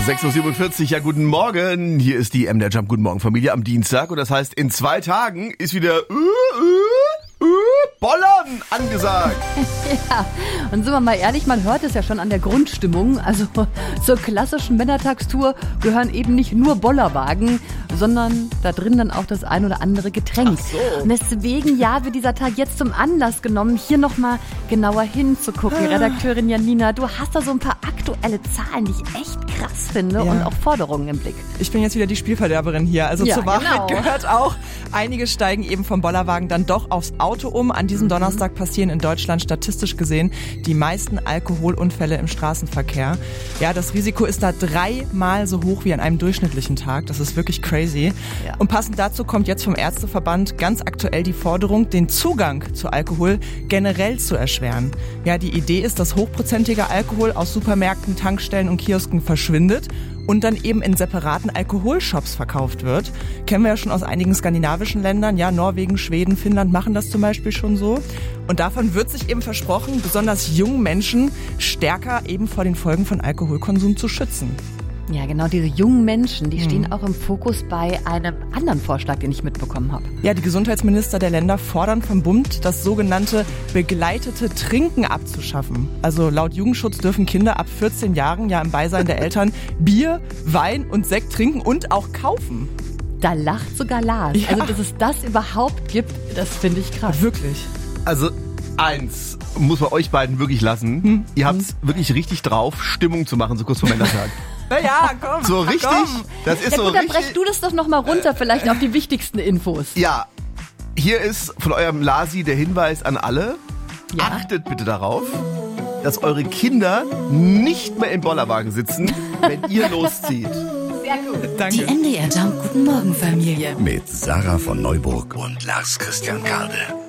6.47 Uhr, ja guten Morgen. Hier ist die MDR Jump Guten Morgen Familie am Dienstag. Und das heißt, in 2 Tagen ist wieder Bollern angesagt. Ja, und sind wir mal ehrlich, man hört es ja schon an der Grundstimmung. Also zur klassischen Männertagstour gehören eben nicht nur Bollerwagen, sondern da drin dann auch das ein oder andere Getränk. Ach so. Und deswegen, ja, wird dieser Tag jetzt zum Anlass genommen, hier nochmal genauer hinzugucken. Redakteurin Janina, du hast da so ein paar aktuelle Zahlen, die ich echt krass finde und auch Forderungen im Blick. Ich bin jetzt wieder die Spielverderberin hier. Also Ja, zur Wahrheit genau. gehört auch, einige steigen eben vom Bollerwagen dann doch aufs Auto um. An diesem Donnerstag passieren in Deutschland statistisch gesehen die meisten Alkoholunfälle im Straßenverkehr. Ja, das Risiko ist da 3-mal so hoch wie an einem durchschnittlichen Tag. Das ist wirklich crazy. Ja. Und passend dazu kommt jetzt vom Ärzteverband ganz aktuell die Forderung, den Zugang zu Alkohol generell zu erschweren. Ja, die Idee ist, dass hochprozentiger Alkohol aus Supermärkten, Tankstellen und Kiosken verschwindet und dann eben in separaten Alkoholshops verkauft wird. Kennen wir ja schon aus einigen skandinavischen Ländern. Ja, Norwegen, Schweden, Finnland machen das zum Beispiel schon so. Und davon wird sich eben versprochen, besonders jungen Menschen stärker eben vor den Folgen von Alkoholkonsum zu schützen. Ja, genau, diese jungen Menschen, die stehen auch im Fokus bei einem anderen Vorschlag, den ich mitbekommen habe. Ja, die Gesundheitsminister der Länder fordern vom Bund, das sogenannte begleitete Trinken abzuschaffen. Also laut Jugendschutz dürfen Kinder ab 14 Jahren ja im Beisein der Eltern Bier, Wein und Sekt trinken und auch kaufen. Da lacht sogar Lars. Ja. Also, dass es das überhaupt gibt, das finde ich krass. Wirklich. Also eins muss man euch beiden wirklich lassen. Ihr habt's wirklich richtig drauf, Stimmung zu machen, so kurz vor Männertag. Ja, komm. So richtig, Komm. das ist Ja so gut, dann richtig. brech du das doch nochmal runter, vielleicht auf die wichtigsten Infos. Ja, hier ist von eurem Lasi der Hinweis an alle. Ja. Achtet bitte darauf, dass eure Kinder nicht mehr im Bollerwagen sitzen, wenn ihr loszieht. Sehr gut. Danke. Die MDR Jump Guten Morgen Familie. Mit Sarah von Neuburg und Lars Christian Kade.